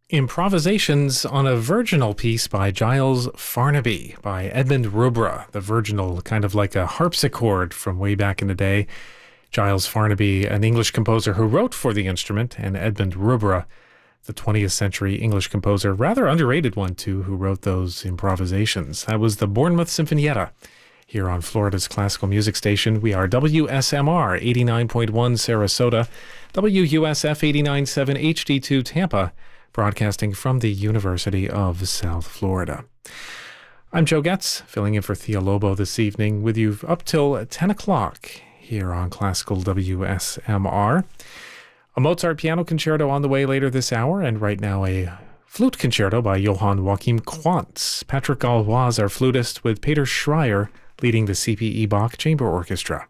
Improvisations on a virginal piece by Giles Farnaby by Edmund Rubra. The virginal, kind of like a harpsichord from way back in the day. Giles Farnaby, an English composer who wrote for the instrument, and Edmund Rubra, the 20th century English composer, rather underrated one too, who wrote those improvisations. That was the Bournemouth Sinfonietta. Here on Florida's classical music station, we are WSMR 89.1 Sarasota, WUSF 89.7 HD2 Tampa, broadcasting from the University of South Florida. I'm Joe Getz, filling in for Thea Lobo this evening, with you up till 10 o'clock here on Classical WSMR. A Mozart piano concerto on the way later this hour, and right now a flute concerto by Johann Joachim Quantz. Patrick Gaulois, our flutist, with Peter Schreier leading the C.P.E. Bach Chamber Orchestra.